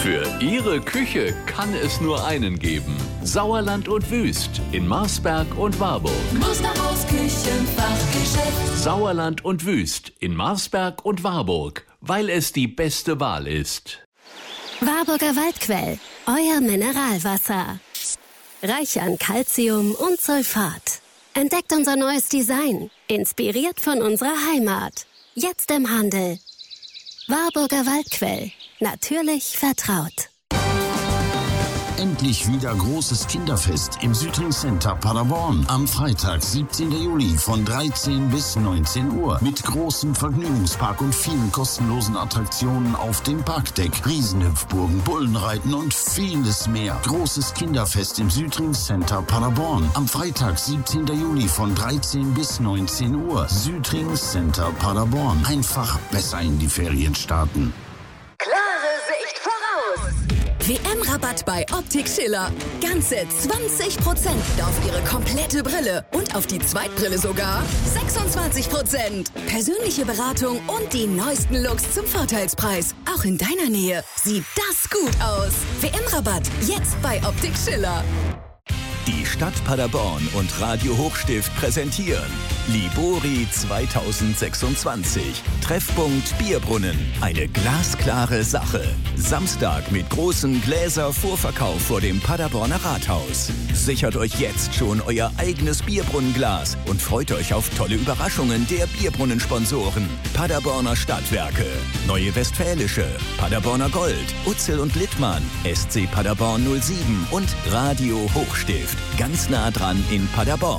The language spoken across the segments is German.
Für Ihre Küche kann es nur einen geben. Sauerland und Wüst in Marsberg und Warburg. Musterhaus Küchenfachgeschäft. Sauerland und Wüst in Marsberg und Warburg, weil es die beste Wahl ist. Warburger Waldquell, euer Mineralwasser. Reich an Calcium und Sulfat. Entdeckt unser neues Design, inspiriert von unserer Heimat. Jetzt im Handel. Warburger Waldquell, natürlich vertraut. Endlich wieder großes Kinderfest im Südring Center Paderborn. Am Freitag, 17. Juli von 13 bis 19 Uhr. Mit großem Vergnügungspark und vielen kostenlosen Attraktionen auf dem Parkdeck. Riesenhüpfburgen, Bullenreiten und vieles mehr. Großes Kinderfest im Südring Center Paderborn. Am Freitag, 17. Juli von 13 bis 19 Uhr. Südring Center Paderborn. Einfach besser in die Ferien starten. Klare Sicht voraus. WM-Rabatt bei Optik Schiller. Ganze 20% auf Ihre komplette Brille und auf die Zweitbrille sogar 26%. Persönliche Beratung und die neuesten Looks zum Vorteilspreis. Auch in deiner Nähe sieht das gut aus. WM-Rabatt jetzt bei Optik Schiller. Die Stadt Paderborn und Radio Hochstift präsentieren Libori 2026. Treffpunkt Bierbrunnen. Eine glasklare Sache. Samstag mit großem Gläser-Vorverkauf vor dem Paderborner Rathaus. Sichert euch jetzt schon euer eigenes Bierbrunnenglas und freut euch auf tolle Überraschungen der Bierbrunnensponsoren. Paderborner Stadtwerke, Neue Westfälische, Paderborner Gold, Utzel und Littmann, SC Paderborn 07 und Radio Hochstift. Ganz nah dran in Paderborn.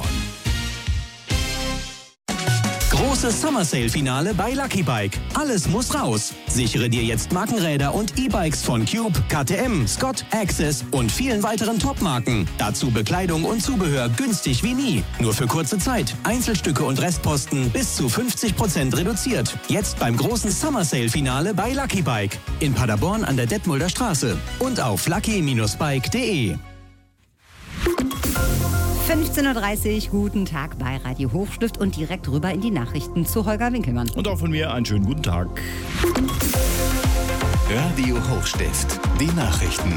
Großes Summer Sale Finale bei Lucky Bike. Alles muss raus. Sichere dir jetzt Markenräder und E-Bikes von Cube, KTM, Scott, Access und vielen weiteren Top-Marken. Dazu Bekleidung und Zubehör günstig wie nie. Nur für kurze Zeit. Einzelstücke und Restposten bis zu 50% reduziert. Jetzt beim großen Summer Sale Finale bei Lucky Bike. In Paderborn an der Detmolder Straße. Und auf lucky-bike.de. 15.30 Uhr, guten Tag bei Radio Hochstift und direkt rüber in die Nachrichten zu Holger Winkelmann. Und auch von mir einen schönen guten Tag. Radio Hochstift, die Nachrichten.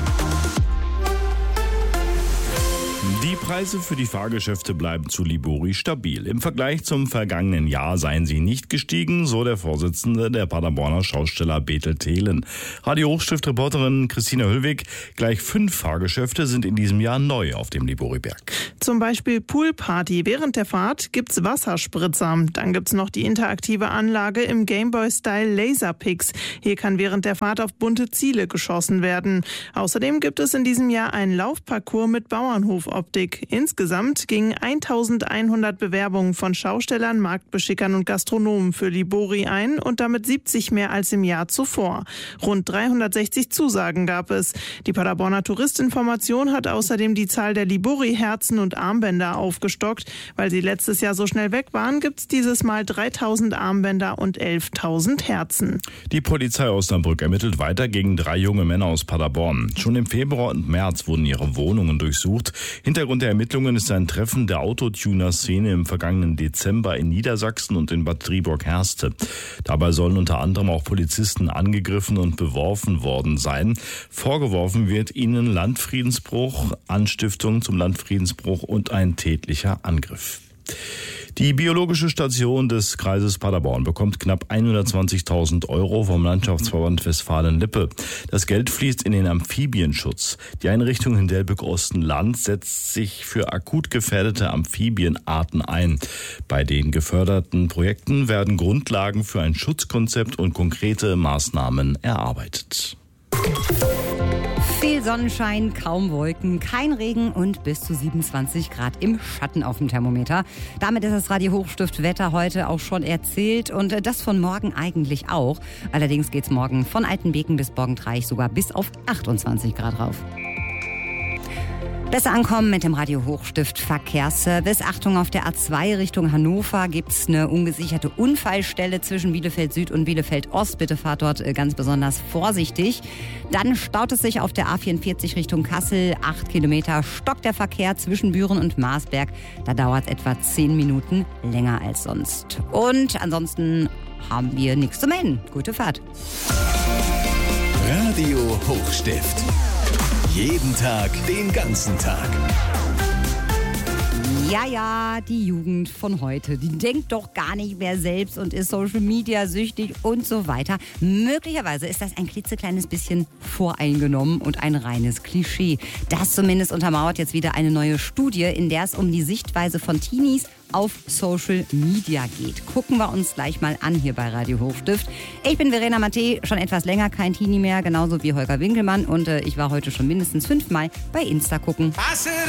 Die Preise für die Fahrgeschäfte bleiben zu Libori stabil. Im Vergleich zum vergangenen Jahr seien sie nicht gestiegen, so der Vorsitzende der Paderborner Schausteller Bethel Thelen. Radio Hochstift-Reporterin Christina Höllwig, gleich 5 Fahrgeschäfte sind in diesem Jahr neu auf dem Liboriberg. Zum Beispiel Poolparty. Während der Fahrt gibt's Wasserspritzer. Dann gibt's noch die interaktive Anlage im Gameboy-Style Laserpix. Hier kann während der Fahrt auf bunte Ziele geschossen werden. Außerdem gibt es in diesem Jahr einen Laufparcours mit Bauernhofoptik. Insgesamt gingen 1100 Bewerbungen von Schaustellern, Marktbeschickern und Gastronomen für Libori ein und damit 70 mehr als im Jahr zuvor. Rund 360 Zusagen gab es. Die Paderborner Touristinformation hat außerdem die Zahl der Libori-Herzen und Armbänder aufgestockt. Weil sie letztes Jahr so schnell weg waren, gibt es dieses Mal 3000 Armbänder und 11.000 Herzen. Die Polizei Osnabrück ermittelt weiter gegen 3 junge Männer aus Paderborn. Schon im Februar und März wurden ihre Wohnungen durchsucht. Hintergrund der Ermittlungen ist ein Treffen der Autotuner-Szene im vergangenen Dezember in Niedersachsen und in Bad Driburg-Herste. Dabei sollen unter anderem auch Polizisten angegriffen und beworfen worden sein. Vorgeworfen wird ihnen Landfriedensbruch, Anstiftung zum Landfriedensbruch und ein tätlicher Angriff. Die biologische Station des Kreises Paderborn bekommt knapp 120.000 € vom Landschaftsverband Westfalen-Lippe. Das Geld fließt in den Amphibienschutz. Die Einrichtung in Delbück-Ostenland setzt sich für akut gefährdete Amphibienarten ein. Bei den geförderten Projekten werden Grundlagen für ein Schutzkonzept und konkrete Maßnahmen erarbeitet. Viel Sonnenschein, kaum Wolken, kein Regen und bis zu 27 Grad im Schatten auf dem Thermometer. Damit ist das Radio Hochstift Wetter heute auch schon erzählt und das von morgen eigentlich auch. Allerdings geht's morgen von Altenbeken bis Borgentreich sogar bis auf 28 Grad rauf. Besser ankommen mit dem Radio Hochstift Verkehrsservice. Achtung, auf der A2 Richtung Hannover gibt's eine ungesicherte Unfallstelle zwischen Bielefeld Süd und Bielefeld Ost. Bitte fahrt dort ganz besonders vorsichtig. Dann staut es sich auf der A44 Richtung Kassel. 8 Kilometer stockt der Verkehr zwischen Büren und Marsberg. Da dauert es etwa 10 Minuten länger als sonst. Und ansonsten haben wir nichts zu melden. Gute Fahrt. Radio Hochstift. Jeden Tag, den ganzen Tag. Ja, die Jugend von heute, die denkt doch gar nicht mehr selbst und ist Social Media süchtig und so weiter. Möglicherweise ist das ein klitzekleines bisschen voreingenommen und ein reines Klischee. Das zumindest untermauert jetzt wieder eine neue Studie, in der es um die Sichtweise von Teenies auf Social Media geht. Gucken wir uns gleich mal an hier bei Radio Hochstift. Ich bin Verena Matte, schon etwas länger kein Teenie mehr, genauso wie Holger Winkelmann. Und ich war heute schon mindestens 5-mal bei Insta gucken.